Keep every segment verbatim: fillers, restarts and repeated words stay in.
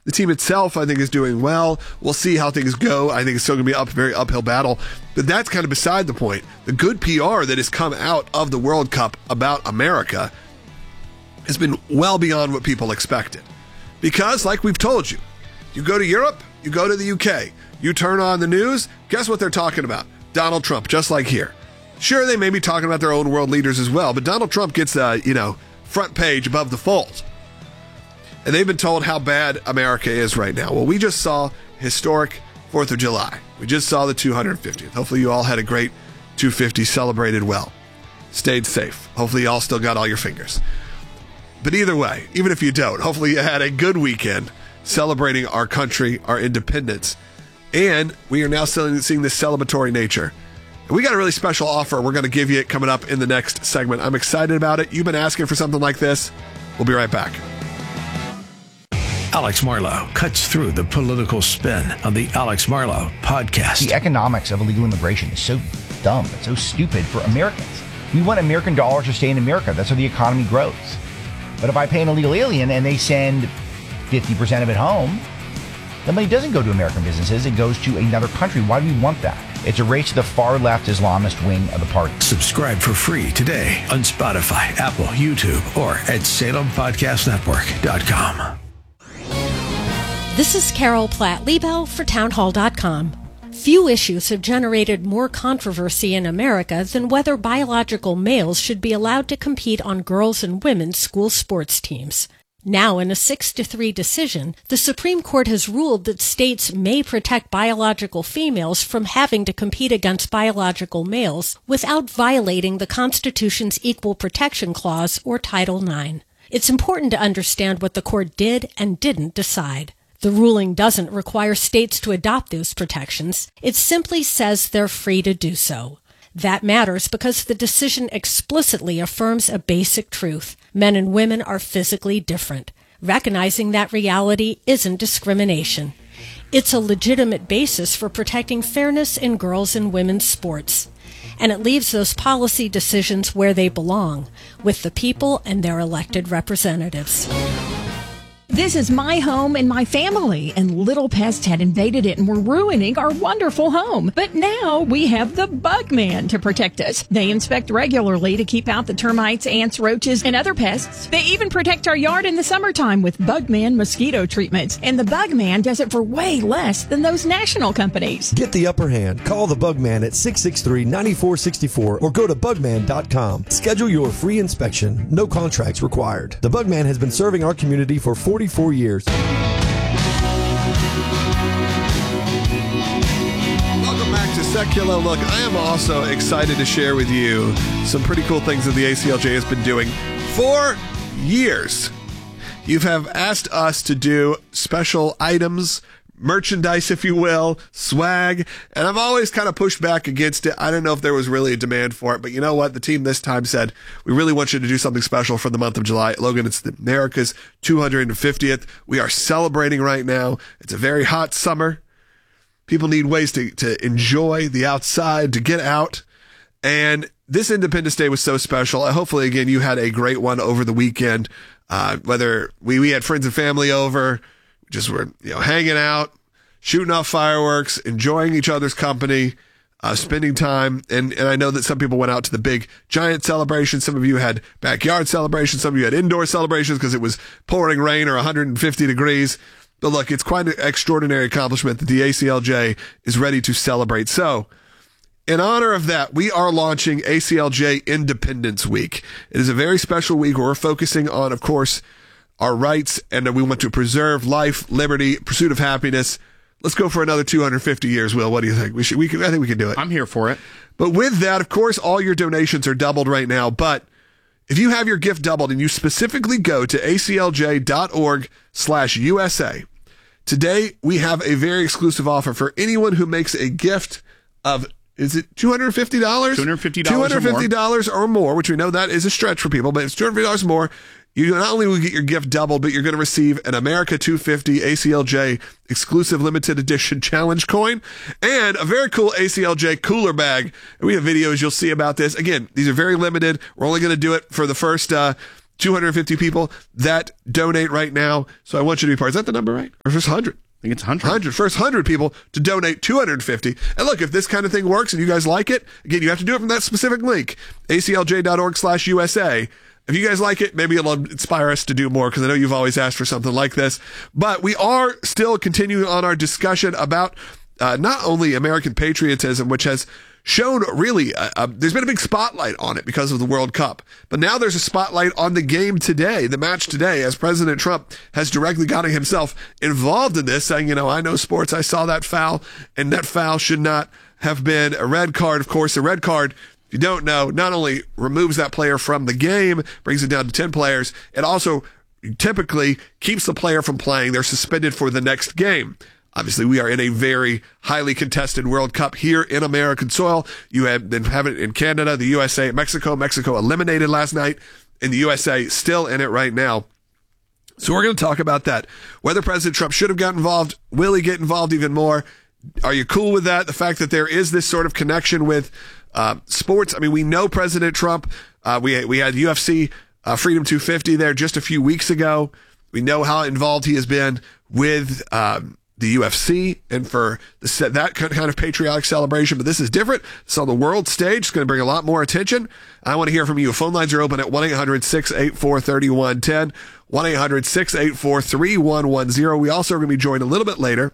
The team itself, I think, is doing well. We'll see how things go. I think it's still going to be a up, very uphill battle. But that's kind of beside the point. The good P R that has come out of the World Cup about America has been well beyond what people expected. Because, like we've told you, you go to Europe, you go to the U K, you turn on the news, guess what they're talking about? Donald Trump, just like here. Sure, they may be talking about their own world leaders as well, but Donald Trump gets the, you know, front page above the fold. And they've been told how bad America is right now. Well, we just saw historic fourth of July. We just saw the two hundred fiftieth. Hopefully you all had a great two fifty, celebrated well. Stayed safe. Hopefully you all still got all your fingers. But either way, even if you don't, hopefully you had a good weekend celebrating our country, our independence. And we are now seeing this celebratory nature. And we got a really special offer we're going to give you coming up in the next segment. I'm excited about it. You've been asking for something like this. We'll be right back. Alex Marlow cuts through the political spin on the Alex Marlow podcast. The economics of illegal immigration is so dumb. It's so stupid for Americans. We want American dollars to stay in America. That's how the economy grows. But if I pay an illegal alien and they send fifty percent of it home, the money doesn't go to American businesses. It goes to another country. Why do we want that? It's a race to the far-left Islamist wing of the party. Subscribe for free today on Spotify, Apple, YouTube, or at Salem Podcast Network dot com. This is Carol Platt-Liebel for Townhall dot com. Few issues have generated more controversy in America than whether biological males should be allowed to compete on girls' and women's school sports teams. Now, in a six to three decision, the Supreme Court has ruled that states may protect biological females from having to compete against biological males without violating the Constitution's Equal Protection Clause or Title nine. It's important to understand what the court did and didn't decide. The ruling doesn't require states to adopt those protections. It simply says they're free to do so. That matters because the decision explicitly affirms a basic truth. Men and women are physically different. Recognizing that reality isn't discrimination. It's a legitimate basis for protecting fairness in girls' and women's sports. And it leaves those policy decisions where they belong, with the people and their elected representatives. This is my home and my family, and little pests had invaded it and were ruining our wonderful home. But now we have the Bugman to protect us. They inspect regularly to keep out the termites, ants, roaches, and other pests. They even protect our yard in the summertime with Bugman mosquito treatments. And the Bugman does it for way less than those national companies. Get the upper hand. Call the Bugman at six six three, nine four six four or go to bugman dot com. Schedule your free inspection. No contracts required. The Bugman has been serving our community for forty Four years. Welcome back to Secular Look. I am also excited to share with you some pretty cool things that the A C L J has been doing for years. You have asked us to do special items, merchandise, if you will, swag, and I've always kind of pushed back against it. I don't know if there was really a demand for it, but you know what? The team this time said, we really want you to do something special for the month of July. Logan, it's the America's two hundred fiftieth. We are celebrating right now. It's a very hot summer. People need ways to, to enjoy the outside, to get out, and this Independence Day was so special. Hopefully, again, you had a great one over the weekend, uh, whether we, we had friends and family over, just were, you know, hanging out, shooting off fireworks, enjoying each other's company, uh, spending time. And, and I know that some people went out to the big giant celebration. Some of you had backyard celebrations. Some of you had indoor celebrations because it was pouring rain or one hundred fifty degrees. But look, it's quite an extraordinary accomplishment that the A C L J is ready to celebrate. So in honor of that, we are launching A C L J Independence Week. It is a very special week where we're focusing on, of course, our rights, and we want to preserve life, liberty, pursuit of happiness. Let's go for another two hundred fifty years, Will. What do you think? We should. We can, I think we can do it. I'm here for it. But with that, of course, all your donations are doubled right now. But if you have your gift doubled and you specifically go to A C L J dot org slash U S A, today we have a very exclusive offer for anyone who makes a gift of, is it two hundred fifty dollars? two hundred fifty dollars two hundred fifty dollars or more. or more, which we know that is a stretch for people, but it's two hundred fifty dollars or more. You not only will get your gift doubled, but you're going to receive an America two fifty A C L J exclusive limited edition challenge coin and a very cool A C L J cooler bag. And we have videos you'll see about this. Again, these are very limited. We're only going to do it for the first uh, two hundred fifty people that donate right now. So I want you to be part. Is that the number, right? Or first one hundred? I think it's one hundred. one hundred. First one hundred people to donate two hundred fifty. And look, if this kind of thing works and you guys like it, again, you have to do it from that specific link, A C L J dot org slash U S A. If you guys like it, maybe it'll inspire us to do more, because I know you've always asked for something like this. But we are still continuing on our discussion about uh, not only American patriotism, which has shown really, uh, uh, there's been a big spotlight on it because of the World Cup. But now there's a spotlight on the game today, the match today, as President Trump has directly gotten himself involved in this, saying, you know, I know sports, I saw that foul, and that foul should not have been a red card. Of course, the red card, if you don't know, not only removes that player from the game, brings it down to ten players, it also typically keeps the player from playing. They're suspended for the next game. Obviously, we are in a very highly contested World Cup here in American soil. You have been having it in Canada, the U S A, Mexico. Mexico eliminated last night, and the U S A still in it right now. So we're going to talk about that. Whether President Trump should have gotten involved, will he get involved even more? Are you cool with that? The fact that there is this sort of connection with uh, sports. I mean, we know President Trump. Uh, we we had U F C uh, Freedom two fifty there just a few weeks ago. We know how involved he has been with um, the U F C and for the, that kind of patriotic celebration. But this is different. It's on the world stage. It's going to bring a lot more attention. I want to hear from you. Phone lines are open at one eight hundred six eight four three one one zero, one eight hundred six eight four three one one zero. We also are going to be joined a little bit later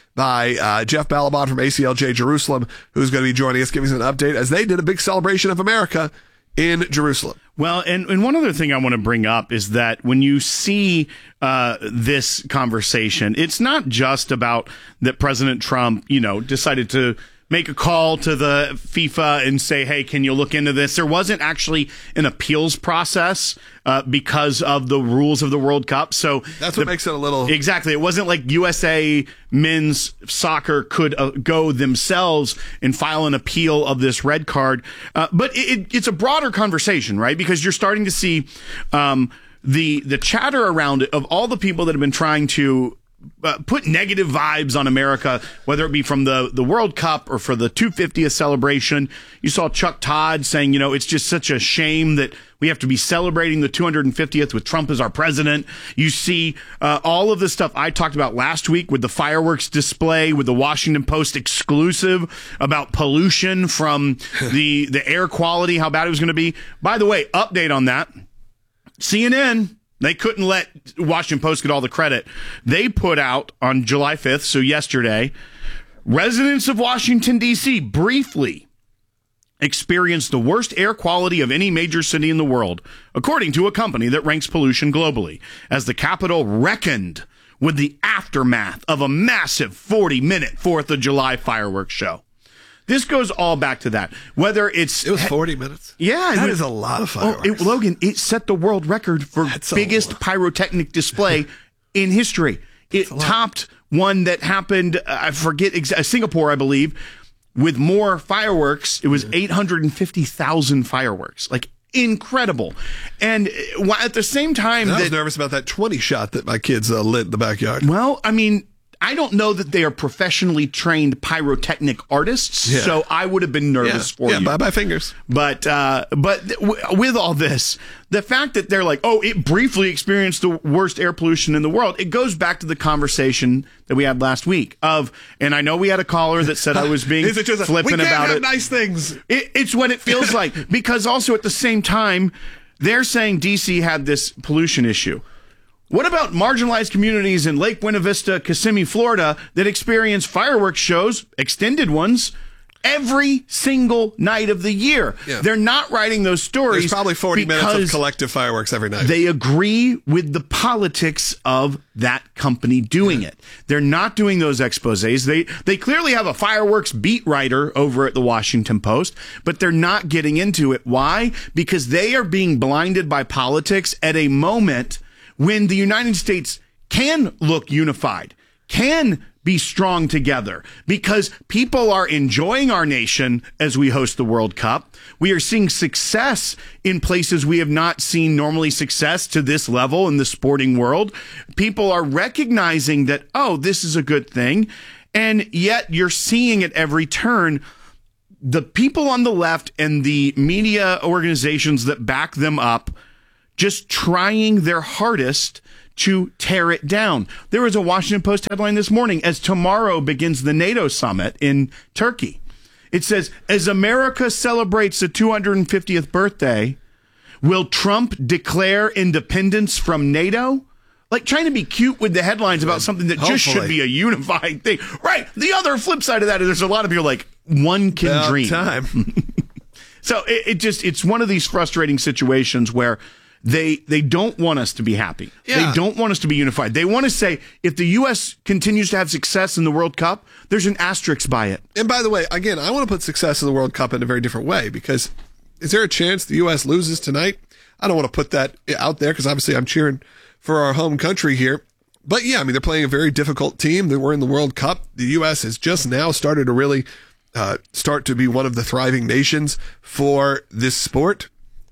by uh, Jeff Balaban from A C L J Jerusalem, who's going to be joining us, giving us an update as they did a big celebration of America in Jerusalem. Well, and, and one other thing I want to bring up is that when you see uh, this conversation, it's not just about that President Trump, you know, decided to make a call to the FIFA and say, hey, can you look into this? There wasn't actually an appeals process uh, because of the rules of the World Cup. So that's what the, makes it a little... Exactly. It wasn't like U S A men's soccer could uh, go themselves and file an appeal of this red card. Uh, but it, it, it's a broader conversation, right? Because you're starting to see um, the the chatter around it of all the people that have been trying to Uh, put negative vibes on America, whether it be from the, the World Cup or for the two hundred fiftieth celebration. You saw Chuck Todd saying, you know, it's just such a shame that we have to be celebrating the two hundred fiftieth with Trump as our president. You see uh, all of the stuff I talked about last week with the fireworks display, with the Washington Post exclusive about pollution from the, the air quality, how bad it was going to be. By the way, update on that. C N N, they couldn't let Washington Post get all the credit. They put out on July fifth, so yesterday, residents of Washington, D C briefly experienced the worst air quality of any major city in the world, according to a company that ranks pollution globally, as the capital reckoned with the aftermath of a massive forty-minute fourth of July fireworks show. This goes all back to that. Whether it's... It was forty minutes. Yeah. That it, is a lot of fireworks. Oh, it, Logan, it set the world record for That's biggest pyrotechnic display in history. It topped one that happened, uh, I forget, exa- Singapore, I believe, with more fireworks. It was yeah. eight hundred fifty thousand fireworks. Like, incredible. And uh, at the same time... And I that, was nervous about that twenty shot that my kids uh, lit in the backyard. Well, I mean... I don't know that they are professionally trained pyrotechnic artists, yeah. so I would have been nervous yeah. for yeah, you. Bye bye fingers. But uh, but th- w- with all this, the fact that they're like, oh, it briefly experienced the worst air pollution in the world, it goes back to the conversation that we had last week of, and I know we had a caller that said I was being Is it just flippant we can't about have it. Nice things. It, it's what it feels like, because also at the same time, they're saying D C had this pollution issue. What about marginalized communities in Lake Buena Vista, Kissimmee, Florida, that experience fireworks shows, extended ones, every single night of the year? Yeah. They're not writing those stories. There's probably forty minutes of collective fireworks every night. They agree with the politics of that company doing yeah. it. They're not doing those exposés. They they clearly have a fireworks beat writer over at the Washington Post, but they're not getting into it. Why? Because they are being blinded by politics at a moment when the United States can look unified, can be strong together, because people are enjoying our nation as we host the World Cup. We are seeing success in places we have not seen normally success to this level in the sporting world. People are recognizing that, oh, this is a good thing. And yet you're seeing at every turn the people on the left and the media organizations that back them up just trying their hardest to tear it down. There was a Washington Post headline this morning, as tomorrow begins the NATO summit in Turkey. It says, as America celebrates the two hundred fiftieth birthday, will Trump declare independence from NATO? Like, trying to be cute with the headlines about something that just Hopefully. should be a unifying thing. Right. The other flip side of that is there's a lot of people like, one can About dream. time. So it, it just, it's one of these frustrating situations where they they don't want us to be happy. Yeah. They don't want us to be unified. They want to say, if the U S continues to have success in the World Cup, there's an asterisk by it. And by the way, again, I want to put success in the World Cup in a very different way, because is there a chance the U S loses tonight? I don't want to put that out there because obviously I'm cheering for our home country here. But yeah, I mean, they're playing a very difficult team. They were in the World Cup. The U S has just now started to really uh, start to be one of the thriving nations for this sport.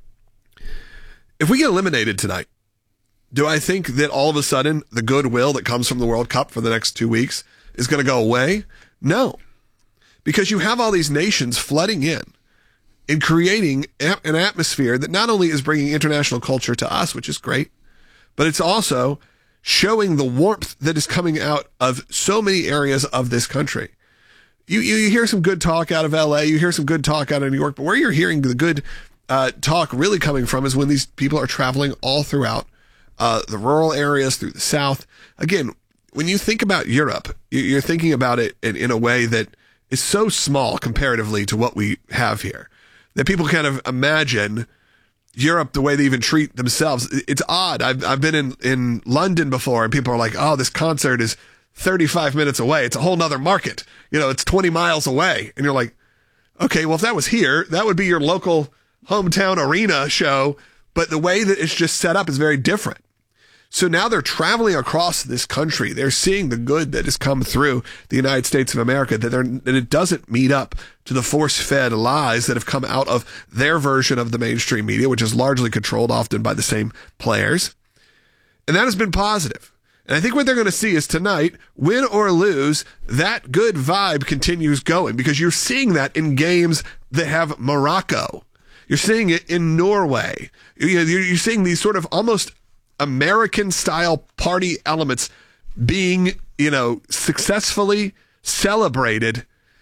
If we get eliminated tonight, do I think that all of a sudden the goodwill that comes from the World Cup for the next two weeks is going to go away? No, because you have all these nations flooding in and creating an atmosphere that not only is bringing international culture to us, which is great, but it's also showing the warmth that is coming out of so many areas of this country. You, you, you hear some good talk out of L A, you hear some good talk out of New York, but where you're hearing the good uh, talk really coming from is when these people are traveling all throughout uh, the rural areas, through the South. Again, when you think about Europe, you're thinking about it in, in a way that is so small comparatively to what we have here, that people kind of imagine Europe the way they even treat themselves. It's odd. I've I've been in, in London before, and people are like, oh, this concert is thirty-five minutes away. It's a whole nother market. You know, it's twenty miles away. And you're like, okay, well, if that was here, that would be your local hometown arena show. But the way that it's just set up is very different. So now they're traveling across this country. They're seeing the good that has come through the United States of America, that, they're, that it doesn't meet up to the force-fed lies that have come out of their version of the mainstream media, which is largely controlled often by the same players. And that has been positive. And I think what they're going to see is tonight, win or lose, that good vibe continues going, because you're seeing that in games that have Morocco. You're seeing it in Norway. You're seeing these sort of almost American-style party elements being, you know, successfully celebrated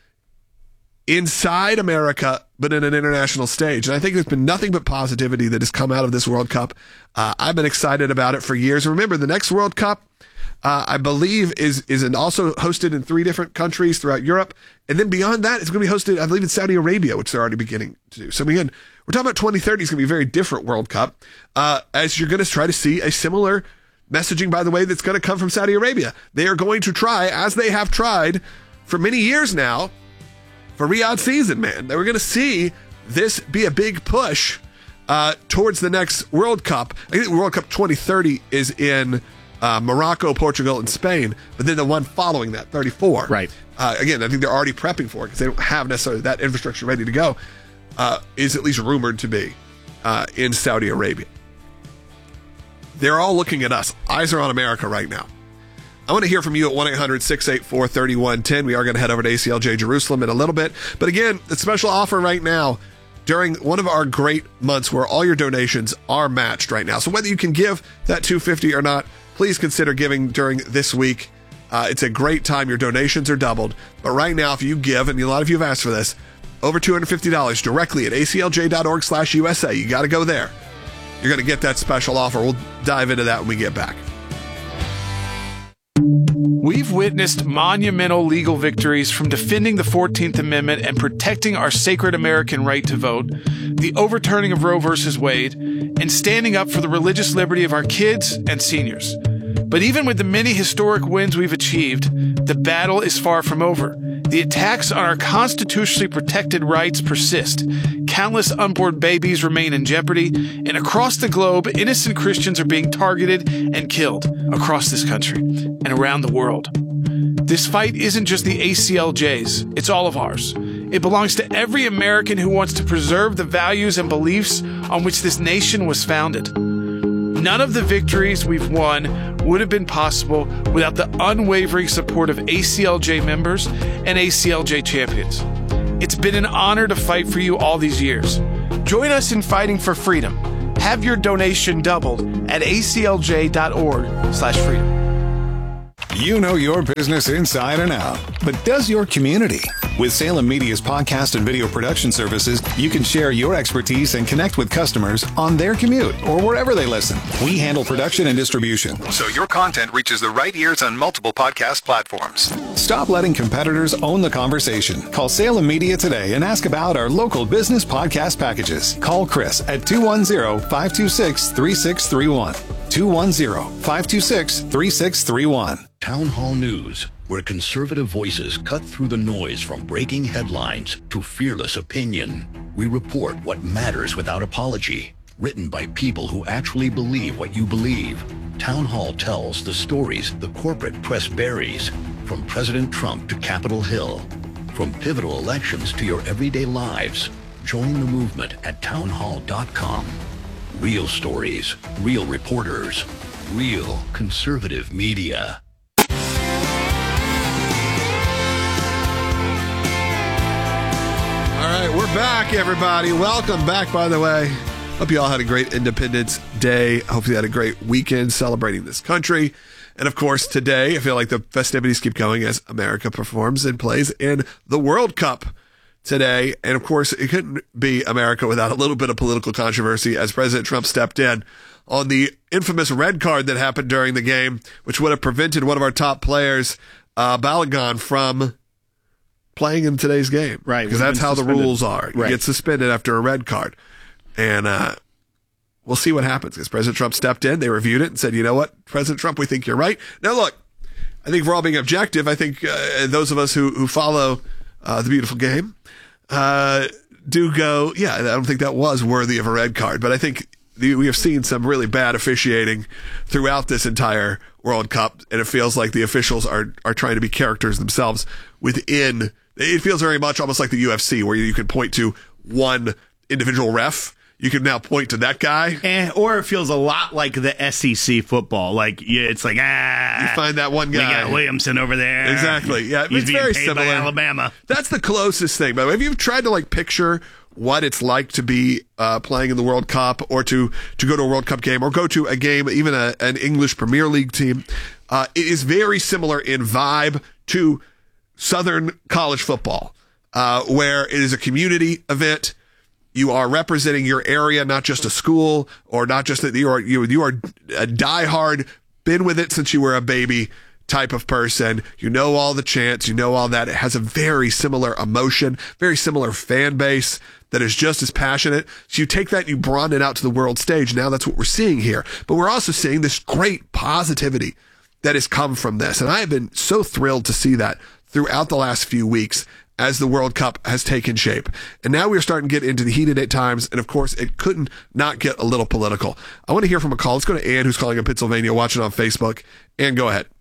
inside America, but in an international stage. And I think there's been nothing but positivity that has come out of this World Cup. Uh, I've been excited about it for years. And remember, the next World Cup, uh, I believe, is is an also hosted in three different countries throughout Europe. And then beyond that, it's going to be hosted, I believe, in Saudi Arabia, which they're already beginning to do. So again, we're talking about twenty thirty is going to be a very different World Cup, uh, as you're going to try to see a similar messaging, by the way, that's going to come from Saudi Arabia. They are going to try, as they have tried for many years now, for Riyadh season, man. They were going to see this be a big push uh, towards the next World Cup. I think World Cup twenty thirty is in uh, Morocco, Portugal, and Spain, but then the one following that, thirty-four. Right. Uh, again, I think they're already prepping for it because they don't have necessarily that infrastructure ready to go, uh, is at least rumored to be uh, in Saudi Arabia. They're all looking at us. Eyes are on America right now. I want to hear from you at one eight hundred six eight four three one one zero. We are going to head over to A C L J Jerusalem in a little bit. But again, the special offer right now during one of our great months where all your donations are matched right now. So whether you can give that two hundred fifty dollars or not, please consider giving during this week. Uh, it's a great time. Your donations are doubled. But right now, if you give, and a lot of you have asked for this, over two hundred fifty dollars directly at A C L J dot org slash U S A. You got to go there. You're going to get that special offer. We'll dive into that when we get back. We've witnessed monumental legal victories, from defending the fourteenth Amendment and protecting our sacred American right to vote, the overturning of Roe versus Wade, and standing up for the religious liberty of our kids and seniors. But even with the many historic wins we've achieved, the battle is far from over. The attacks on our constitutionally protected rights persist. Countless unborn babies remain in jeopardy, and across the globe, innocent Christians are being targeted and killed across this country and around the world. This fight isn't just the A C L J's, it's all of ours. It belongs to every American who wants to preserve the values and beliefs on which this nation was founded. None of the victories we've won would have been possible without the unwavering support of A C L J members and A C L J champions. It's been an honor to fight for you all these years. Join us in fighting for freedom. Have your donation doubled at aclj.org slash freedom. You know your business inside and out, but does your community? With Salem Media's podcast and video production services, you can share your expertise and connect with customers on their commute or wherever they listen. We handle production and distribution, so your content reaches the right ears on multiple podcast platforms. Stop letting competitors own the conversation. Call Salem Media today and ask about our local business podcast packages. Call Chris at two one zero, five two six, three six three one. two one zero, five two six, three six three one. Town Hall News, where conservative voices cut through the noise from breaking headlines to fearless opinion. We report what matters without apology. Written by people who actually believe what you believe. Town Hall tells the stories the corporate press buries, from President Trump to Capitol Hill. From pivotal elections to your everyday lives. Join the movement at town hall dot com. Real stories, real reporters, real conservative media. All right, we're back, everybody. Welcome back, by the way. Hope you all had a great Independence Day. Hope you had a great weekend celebrating this country. And of course, today, I feel like the festivities keep going as America performs and plays in the World Cup today. And of course, it couldn't be America without a little bit of political controversy as President Trump stepped in on the infamous red card that happened during the game, which would have prevented one of our top players, uh, Balogun, from playing in today's game. Right. Because that's how suspended. the rules are. You right. get suspended after a red card. And uh, we'll see what happens. Because President Trump stepped in, they reviewed it and said, you know what, President Trump, we think you're right. Now, look, I think we're all being objective. I think uh, those of us who, who follow uh, the beautiful game uh, do go, yeah, I don't think that was worthy of a red card. But I think the, we have seen some really bad officiating throughout this entire World Cup. And it feels like the officials are, are trying to be characters themselves within. It feels very much almost like the U F C, where you can point to one individual ref. You can now point to that guy. Eh, or it feels a lot like the S E C football. Like, yeah, it's like, ah. You find that one guy. We got Williamson over there. Exactly. Yeah, He's it's being very paid similar. by Alabama. That's the closest thing. By the way, have you tried to like picture what it's like to be uh, playing in the World Cup, or to, to go to a World Cup game, or go to a game, even a, an English Premier League team? Uh, it is very similar in vibe to Southern college football, uh, where it is a community event. You are representing your area, not just a school, or not just that you are, you, you are a diehard, been with it since you were a baby type of person. You know all the chants, you know all that. It has a very similar emotion, very similar fan base that is just as passionate. So you take that and you broaden it out to the world stage. Now that's what we're seeing here. But we're also seeing this great positivity that has come from this. And I have been so thrilled to see that throughout the last few weeks as the World Cup has taken shape. And now we're starting to get into the heated at times. And of course, it couldn't not get a little political. I want to hear from a call. Let's go to Ann, who's calling in Pennsylvania, watching on Facebook. Ann, go ahead.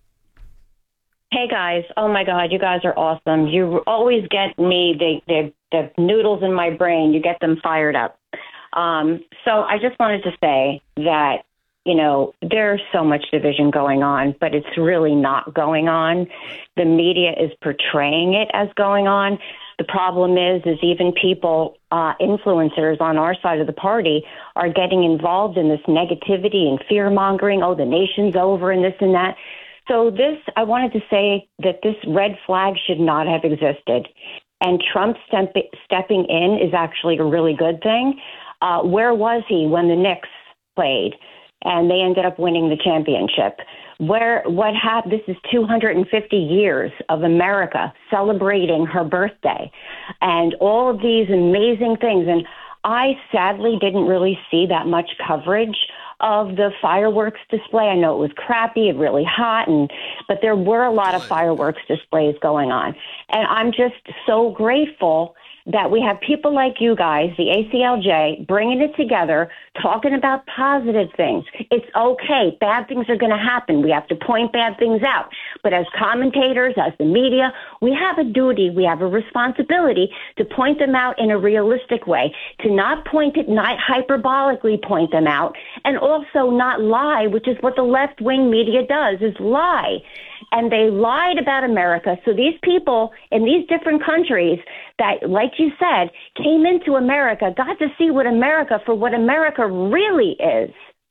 Hey, guys. Oh, my God. You guys are awesome. You always get me the, the, the noodles in my brain. You get them fired up. Um, so I just wanted to say that, you know, there's so much division going on, but it's really not going on. The media is portraying it as going on. The problem is, is even people, uh, influencers on our side of the party are getting involved in this negativity and fear mongering. Oh, the nation's over and this and that. So this, I wanted to say that this red flag should not have existed. And Trump step, stepping in is actually a really good thing. Uh, where was he when the Knicks played and they ended up winning the championship? Where, what happened? This is two hundred fifty years of America celebrating her birthday and all of these amazing things. And I sadly didn't really see that much coverage of the fireworks display. I know it was crappy and really hot, and but there were a lot of fireworks displays going on. And I'm just so grateful that we have people like you guys, the A C L J, bringing it together, talking about positive things. It's okay. Bad things are going to happen. We have to point bad things out. But as commentators, as the media, we have a duty, we have a responsibility to point them out in a realistic way, to not point it, not hyperbolically point them out, and also not lie, which is what the left-wing media does, is lie. And they lied about America. So these people in these different countries that, like you said, came into America, got to see what America, for what America America really is.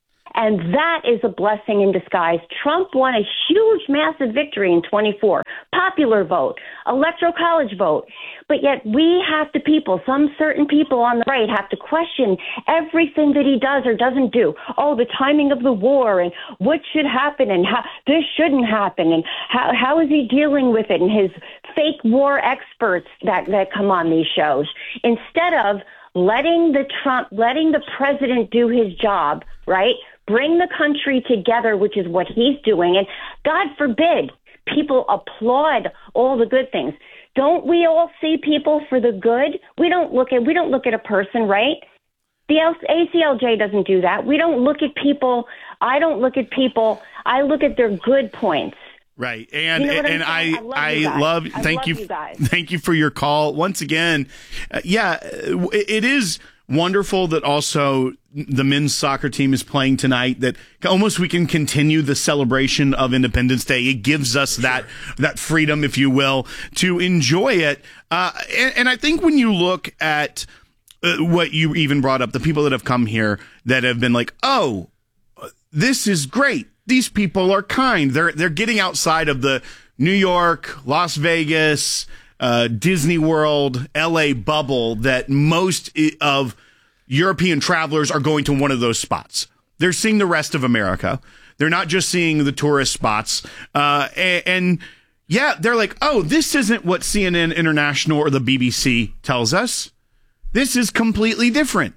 And that is a blessing in disguise. Trump won a huge, massive victory in twenty-four. Popular vote, electoral college vote. But yet we have to people, some certain people on the right have to question everything that he does or doesn't do. Oh, the timing of the war and what should happen and how this shouldn't happen and how how is he dealing with it and his fake war experts that, that come on these shows. Instead of letting the Trump, letting the president do his job, right? Bring the country together, which is what he's doing. And God forbid people applaud all the good things. Don't we all see people for the good? We don't look at, we don't look at a person, right? The A C L J doesn't do that. We don't look at people. I don't look at people. I look at their good points. Right. And, you know and I, I love, I love, I thank love you. you guys. Thank you for your call once again. Uh, yeah, it, it is wonderful that also the men's soccer team is playing tonight, that almost we can continue the celebration of Independence Day. It gives us sure. that, that freedom, if you will, to enjoy it. Uh, and, and I think when you look at uh, what you even brought up, the people that have come here that have been like, oh, this is great. These people are kind. They're they're getting outside of the New York, Las Vegas, uh, Disney World, L A bubble that most of European travelers are going to one of those spots. They're seeing the rest of America. They're not just seeing the tourist spots. Uh, and, and yeah, they're like, oh, this isn't what C N N International or the B B C tells us. This is completely different.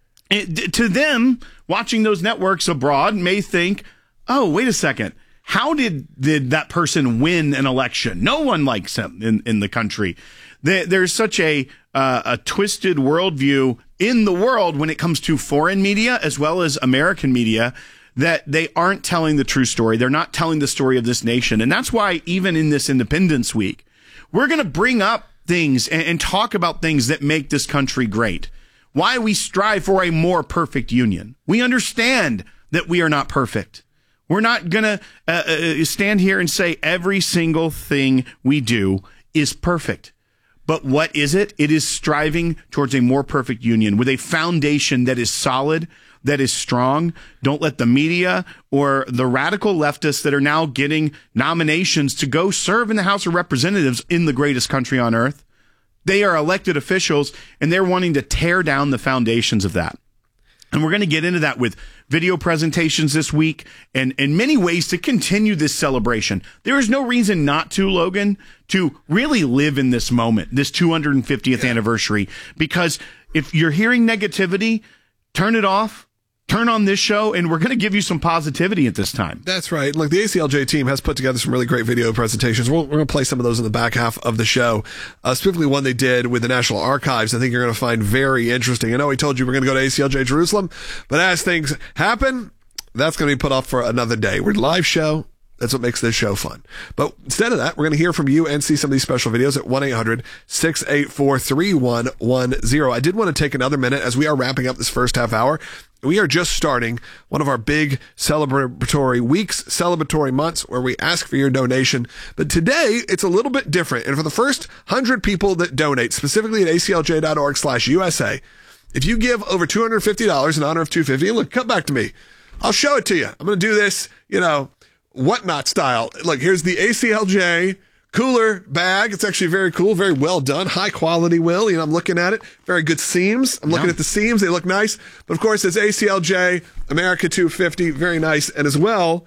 It, to them, watching those networks abroad may think, oh, wait a second. How did, did that person win an election? No one likes him in, in the country. There, there's such a uh, a twisted worldview in the world when it comes to foreign media as well as American media that they aren't telling the true story. They're not telling the story of this nation. And that's why even in this Independence Week, we're going to bring up things and, and talk about things that make this country great. Why we strive for a more perfect union. We understand that we are not perfect. We're not going to uh, uh, stand here and say every single thing we do is perfect. But what is it? It is striving towards a more perfect union with a foundation that is solid, that is strong. Don't let the media or the radical leftists that are now getting nominations to go serve in the House of Representatives in the greatest country on earth. They are elected officials, and they're wanting to tear down the foundations of that. And we're going to get into that with video presentations this week and in many ways to continue this celebration. There is no reason not to, Logan, to really live in this moment, this two hundred fiftieth yeah. anniversary, because if you're hearing negativity, turn it off. Turn on this show, and we're going to give you some positivity at this time. That's right. Look, the A C L J team has put together some really great video presentations. We're, we're going to play some of those in the back half of the show, uh, specifically one they did with the National Archives. I think you're going to find very interesting. I know we told you we're going to go to A C L J Jerusalem, but as things happen, that's going to be put off for another day. We're a live show. That's what makes this show fun. But instead of that, we're going to hear from you and see some of these special videos at one eight hundred six eight four three one one zero. I did want to take another minute as we are wrapping up this first half hour. We are just starting one of our big celebratory weeks, celebratory months, where we ask for your donation. But today, it's a little bit different. And for the first one hundred people that donate, specifically at aclj.org slash USA, if you give over two hundred fifty dollars in honor of two hundred fifty dollars, look, come back to me. I'll show it to you. I'm going to do this, you know, whatnot style. Look, here's the A C L J cooler bag. It's actually very cool, very well done, high quality, Will. You know, I'm looking at it. Very good seams. I'm looking yeah. at the seams. They look nice. But of course, it's A C L J America two fifty. Very nice. And as well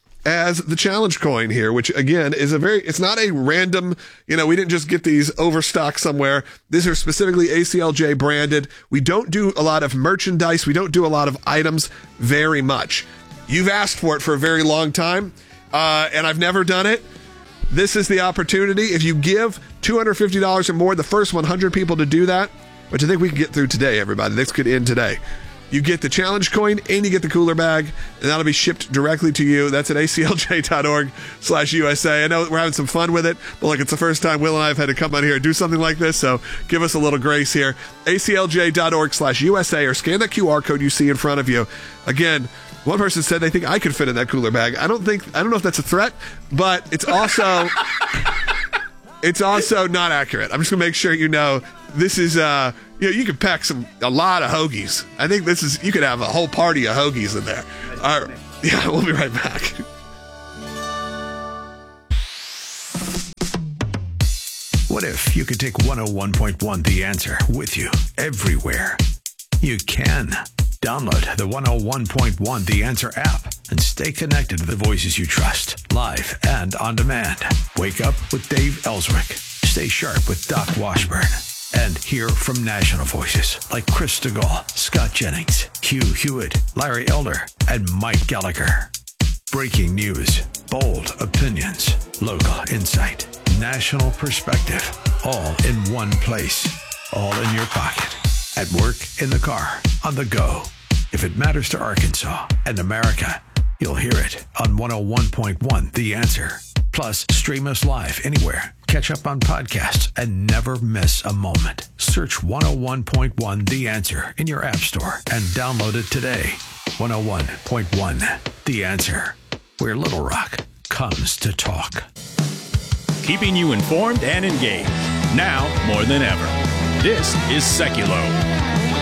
as the challenge coin here, which again is a very, it's not a random, you know, we didn't just get these overstocked somewhere. These are specifically A C L J branded. We don't do a lot of merchandise. We don't do a lot of items very much. You've asked for it for a very long time, uh, and I've never done it. This is the opportunity. If you give two hundred fifty dollars or more, the first one hundred people to do that, which I think we can get through today, everybody. This could end today. You get the challenge coin and you get the cooler bag, and that'll be shipped directly to you. That's at aclj.org slash USA. I know we're having some fun with it, but look, it's the first time Will and I have had to come on here and do something like this, so give us a little grace here. aclj.org slash USA, or scan that Q R code you see in front of you. Again, one person said they think I could fit in that cooler bag. I don't think, I don't know if that's a threat, but it's also, it's also not accurate. I'm just going to make sure you know this is, uh, you know, you could pack some a lot of hoagies. I think this is, you could have a whole party of hoagies in there. All right. Yeah, we'll be right back. What if you could take one oh one point one The Answer with you everywhere? You can. Download the one oh one point one The Answer app and stay connected to the voices you trust, live and on demand. Wake up with Dave Ellswick. Stay sharp with Doc Washburn. And hear from national voices like Chris DeGaulle, Scott Jennings, Hugh Hewitt, Larry Elder, and Mike Gallagher. Breaking news, bold opinions, local insight, national perspective, all in one place, all in your pocket, at work, in the car, on the go. If it matters to Arkansas and America, you'll hear it on one oh one point one The Answer. Plus, stream us live anywhere. Catch up on podcasts and never miss a moment. Search one oh one point one The Answer in your app store and download it today. one oh one point one The Answer, where Little Rock comes to talk. Keeping you informed and engaged, now more than ever. This is Seculo.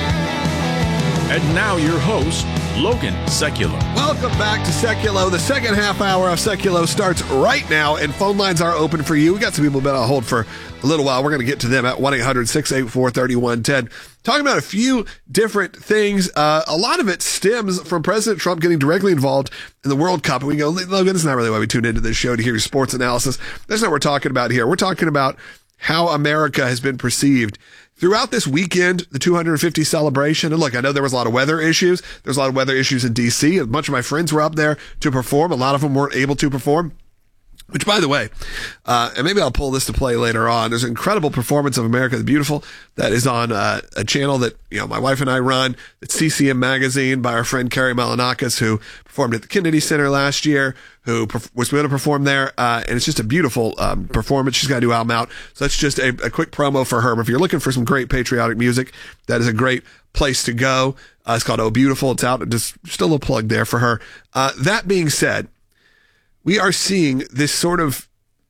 And now your host, Logan Sekulow. Welcome back to Sekulow. The second half hour of Sekulow starts right now, and phone lines are open for you. We got some people been on hold for a little while. We're going to get to them at one eight hundred six eight four three one one zero. Talking about a few different things. Uh, a lot of it stems from President Trump getting directly involved in the World Cup. And we go, Logan, that's not really why we tuned into this show, to hear your sports analysis. That's not what we're talking about here. We're talking about how America has been perceived throughout this weekend, the two hundred fifty celebration. And look, I know there was a lot of weather issues. There's a lot of weather issues in D C. A bunch of my friends were up there to perform. A lot of them weren't able to perform. Which, by the way, uh, and maybe I'll pull this to play later on, there's an incredible performance of America the Beautiful that is on uh, a channel that, you know, my wife and I run. It's C C M Magazine by our friend Carrie Malinakis, who performed at the Kennedy Center last year, who perf- was going to perform there. Uh, and it's just a beautiful um, performance. She's got a new album out. So that's just a, a quick promo for her. But if you're looking for some great patriotic music, that is a great place to go. Uh, it's called Oh Beautiful. It's out. Just, just a little plug there for her. Uh, that being said, we are seeing this sort of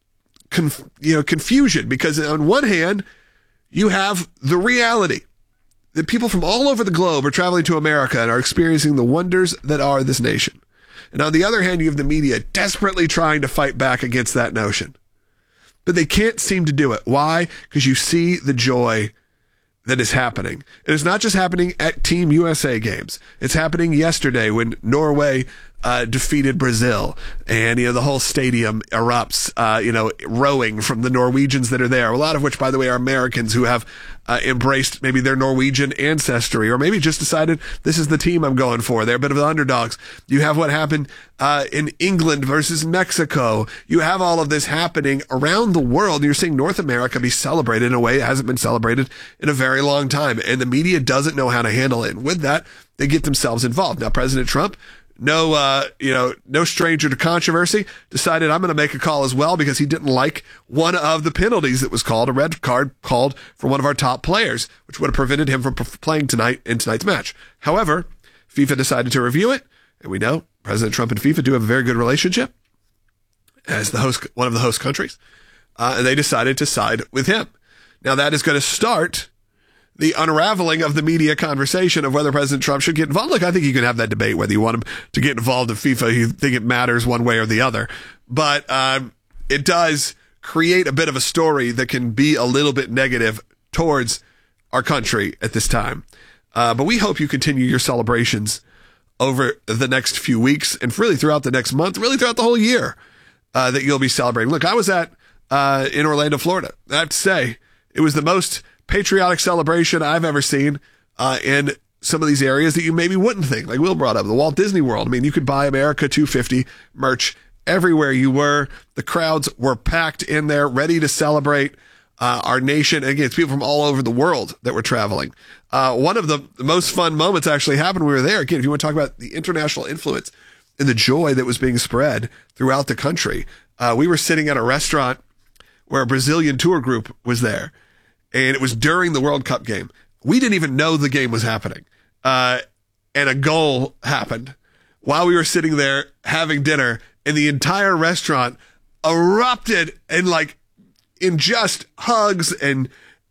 conf- you know, confusion, because on one hand, you have the reality that people from all over the globe are traveling to America and are experiencing the wonders that are this nation. And on the other hand, you have the media desperately trying to fight back against that notion. But they can't seem to do it. Why? Because you see the joy that is happening. And it's not just happening at Team U S A games. It's happening yesterday when Norway uh, defeated Brazil, and, you know, the whole stadium erupts, uh, you know, rowing from the Norwegians that are there. A lot of which, by the way, are Americans who have uh, embraced maybe their Norwegian ancestry, or maybe just decided this is the team I'm going for. They're a bit of the underdogs. You have what happened uh, in England versus Mexico. You have all of this happening around the world, and you're seeing North America be celebrated in a way it hasn't been celebrated in a very long time. And the media doesn't know how to handle it. And with that, they get themselves involved. Now, President Trump, no, uh, you know, no stranger to controversy, decided I'm going to make a call as well, because he didn't like one of the penalties that was called, a red card called for one of our top players, which would have prevented him from playing tonight in tonight's match. However, FIFA decided to review it, and we know President Trump and FIFA do have a very good relationship as the host, one of the host countries, uh, and they decided to side with him. Now, that is going to start the unraveling of the media conversation of whether President Trump should get involved. Look, I think you can have that debate whether you want him to get involved in FIFA. You think it matters one way or the other. But um, it does create a bit of a story that can be a little bit negative towards our country at this time. Uh, but we hope you continue your celebrations over the next few weeks, and really throughout the next month, really throughout the whole year, uh, that you'll be celebrating. Look, I was at uh, in Orlando, Florida. I have to say, it was the most patriotic celebration I've ever seen uh, in some of these areas that you maybe wouldn't think. Like Will brought up, the Walt Disney World. I mean, you could buy America two fifty merch everywhere you were. The crowds were packed in there, ready to celebrate uh, our nation. Again, it's people from all over the world that were traveling. Uh, one of the most fun moments actually happened when we were there. Again, if you want to talk about the international influence and the joy that was being spread throughout the country, uh, we were sitting at a restaurant where a Brazilian tour group was there. And it was during the World Cup game. We didn't even know the game was happening. Uh, and a goal happened while we were sitting there having dinner, and the entire restaurant erupted in like, in just hugs and,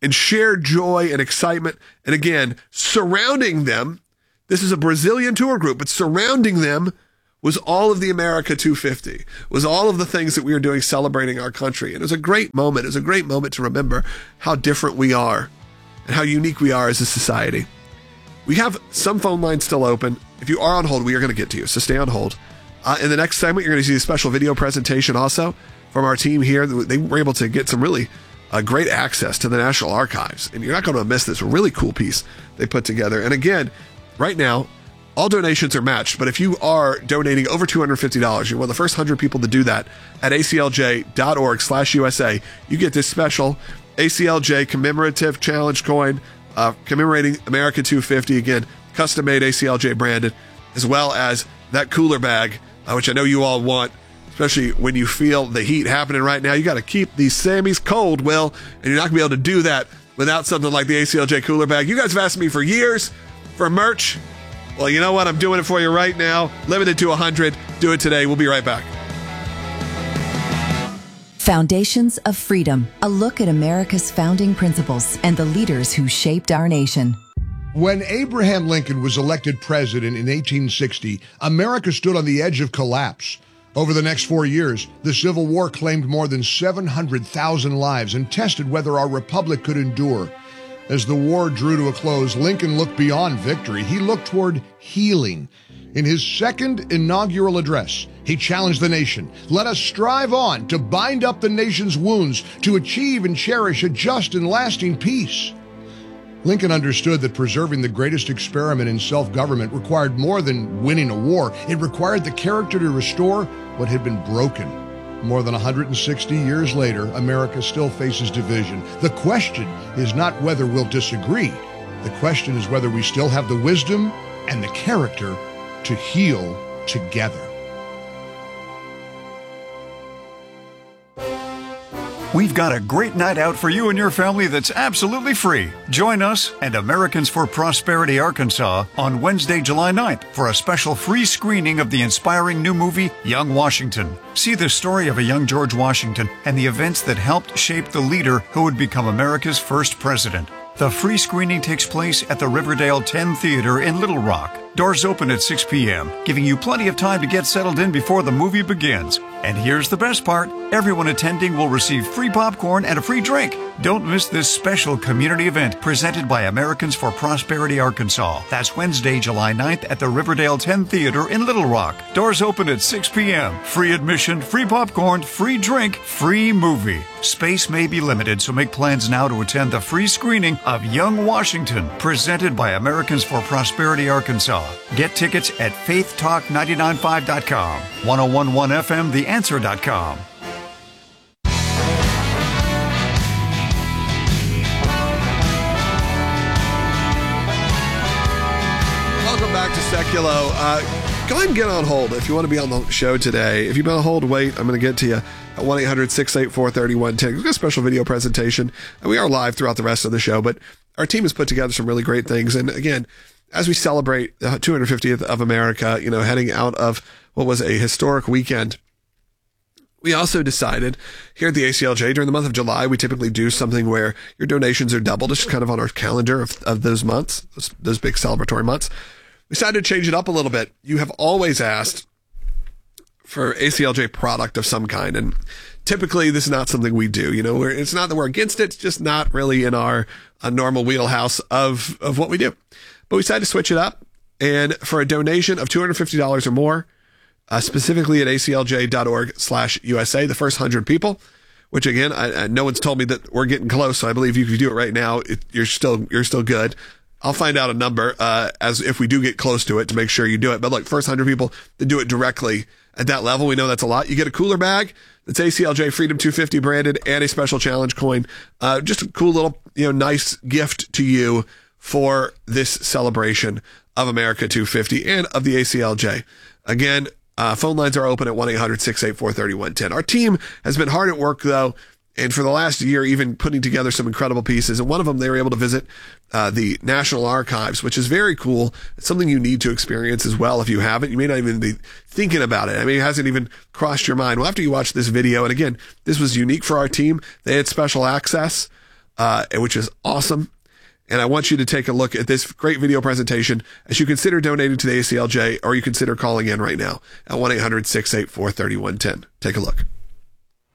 and shared joy and excitement. And again, surrounding them, this is a Brazilian tour group, but surrounding them was all of the America two fifty, was all of the things that we were doing celebrating our country. And it was a great moment. It was a great moment to remember how different we are and how unique we are as a society. We have some phone lines still open. If you are on hold, we are going to get to you, so stay on hold. Uh, in the next segment, you're going to see a special video presentation also from our team here. They were able to get some really uh, great access to the National Archives, and you're not going to miss this really cool piece they put together. And again, right now, all donations are matched, but if you are donating over two hundred fifty dollars, you're one of the first one hundred people to do that at aclj.org slash USA. You get this special A C L J commemorative challenge coin uh, commemorating America two fifty. Again, custom-made A C L J branded, as well as that cooler bag, uh, which I know you all want, especially when you feel the heat happening right now. You got to keep these Sammys cold, Will, and you're not going to be able to do that without something like the A C L J cooler bag. You guys have asked me for years for merch. Well, you know what? I'm doing it for you right now. Limited to one hundred. Do it today. We'll be right back. Foundations of Freedom, a look at America's founding principles and the leaders who shaped our nation. When Abraham Lincoln was elected president in eighteen sixty, America stood on the edge of collapse. Over the next four years, the Civil War claimed more than seven hundred thousand lives and tested whether our republic could endure. As the war drew to a close, Lincoln looked beyond victory. He looked toward healing. In his second inaugural address, he challenged the nation. Let us strive on to bind up the nation's wounds, to achieve and cherish a just and lasting peace. Lincoln understood that preserving the greatest experiment in self-government required more than winning a war. It required the character to restore what had been broken. More than one hundred sixty years later, America still faces division. The question is not whether we'll disagree. The question is whether we still have the wisdom and the character to heal together. We've got a great night out for you and your family that's absolutely free. Join us and Americans for Prosperity Arkansas on Wednesday, July ninth for a special free screening of the inspiring new movie, Young Washington. See the story of a young George Washington and the events that helped shape the leader who would become America's first president. The free screening takes place at the Riverdale ten Theater in Little Rock. Doors open at six p.m., giving you plenty of time to get settled in before the movie begins. And here's the best part. Everyone attending will receive free popcorn and a free drink. Don't miss this special community event presented by Americans for Prosperity Arkansas. That's Wednesday, July ninth at the Riverdale ten Theater in Little Rock. Doors open at six p.m. Free admission, free popcorn, free drink, free movie. Space may be limited, so make plans now to attend the free screening of Young Washington, presented by Americans for Prosperity Arkansas. Get tickets at faith talk nine nine five dot com, one oh one point one F M, the answer dot com. Welcome back to Seculo. Uh, go ahead and get on hold if you want to be on the show today. If you've been on hold, wait. I'm going to get to you at one eight hundred six eight four three one one zero. We've got a special video presentation, and we are live throughout the rest of the show, but our team has put together some really great things. And again, as we celebrate the two hundred fiftieth of America, you know, heading out of what was a historic weekend, we also decided here at the A C L J during the month of July, we typically do something where your donations are doubled. It's kind of on our calendar of, of those months, those, those big celebratory months. We decided to change it up a little bit. You have always asked for A C L J product of some kind, and typically this is not something we do. You know, we're, it's not that we're against it. It's just not really in our uh, normal wheelhouse of, of what we do. But we decided to switch it up, and for a donation of two hundred fifty dollars or more, uh, specifically at aclj.org slash USA, the first one hundred people, which again, I, I, no one's told me that we're getting close, so I believe you can do it right now. It, you're still you're still good. I'll find out a number uh, as if we do get close to it to make sure you do it. But look, first one hundred people to do it directly at that level, we know that's a lot. You get a cooler bag that's A C L J Freedom two fifty branded and a special challenge coin. Uh, just a cool little, you know, nice gift to you for this celebration of America two fifty and of the A C L J. Again, uh, phone lines are open at one eight hundred six eight four three one one zero. Our team has been hard at work, though, and for the last year, even putting together some incredible pieces. And one of them, they were able to visit uh, the National Archives, which is very cool. It's something you need to experience as well if you haven't. You may not even be thinking about it. I mean, it hasn't even crossed your mind. Well, after you watch this video, and again, this was unique for our team. They had special access uh, which is awesome. And I want you to take a look at this great video presentation as you consider donating to the A C L J, or you consider calling in right now at one eight hundred six eight four three one one zero. Take a look.